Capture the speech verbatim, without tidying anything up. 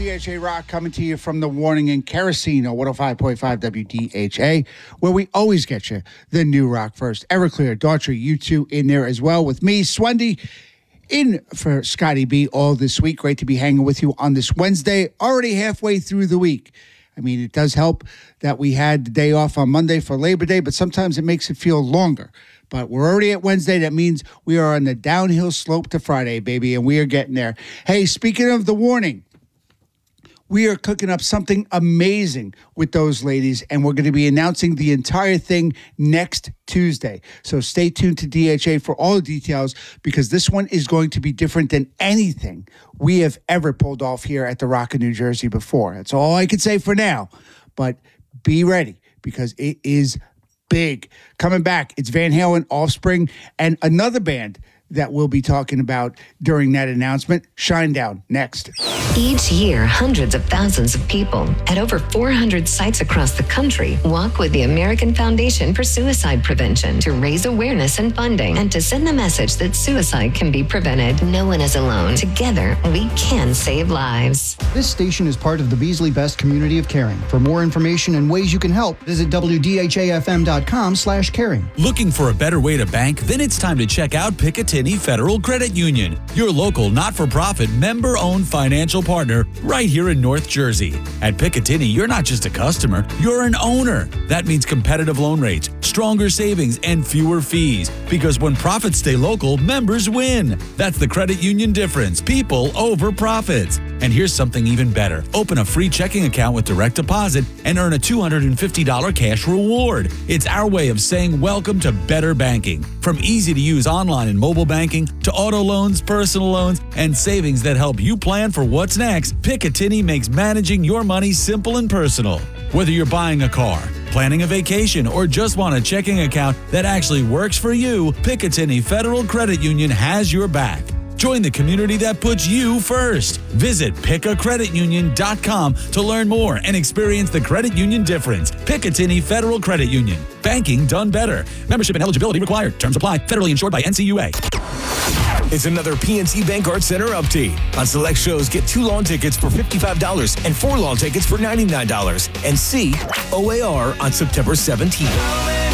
D H A Rock coming to you from the Warning in Kerosene on one oh five point five W D H A, where we always get you the new rock first. Everclear, Daughtry, you two in there as well with me, Swendy, in for Scotty B all this week. Great to be hanging with you on this Wednesday, already halfway through the week. I mean, it does help that we had the day off on Monday for Labor Day, but sometimes it makes it feel longer. But we're already at Wednesday. That means we are on the downhill slope to Friday, baby, and we are getting there. Hey, speaking of the Warning, we are cooking up something amazing with those ladies, and we're going to be announcing the entire thing next Tuesday. So stay tuned to D H A for all the details, because this one is going to be different than anything we have ever pulled off here at the Rock of New Jersey before. That's all I could say for now, but be ready, because it is big. Coming back, it's Van Halen, Offspring, and another band that we'll be talking about during that announcement. Shinedown, next. Each year, hundreds of thousands of people at over four hundred sites across the country walk with the American Foundation for Suicide Prevention to raise awareness and funding and to send the message that suicide can be prevented. No one is alone. Together, we can save lives. This station is part of the Beasley Best community of caring. For more information and ways you can help, visit W D H A F M dot com slash caring. Looking for a better way to bank? Then it's time to check out Picatinny Federal Credit Union, your local not-for-profit member-owned financial partner right here in North Jersey. At Picatinny, you're not just a customer, you're an owner. That means competitive loan rates, stronger savings, and fewer fees. Because when profits stay local, members win. That's the credit union difference. People over profits. And here's something even better. Open a free checking account with direct deposit and earn a two hundred fifty dollars cash reward. It's our way of saying welcome to better banking. From easy-to-use online and mobile banking to auto loans, personal loans, and savings that help you plan for what's next, Picatinny makes managing your money simple and personal. Whether you're buying a car, planning a vacation, or just want a checking account that actually works for you, Picatinny Federal Credit Union has your back. Join the community that puts you first. Visit pica credit union dot com to learn more and experience the credit union difference. Picatinny Federal Credit Union. Banking done better. Membership and eligibility required. Terms apply. Federally insured by N C U A. It's another P N C Bank Arts Center update. On select shows, get two lawn tickets for fifty-five dollars and four lawn tickets for ninety-nine dollars. And see O A R on September seventeenth.